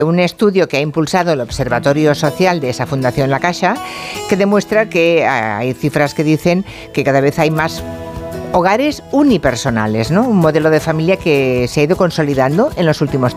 un estudio que ha impulsado el Observatorio Social de esa Fundación La Caixa, que demuestra que hay cifras que dicen que cada vez hay más hogares unipersonales, ¿no? Un modelo de familia que se ha ido consolidando en los últimos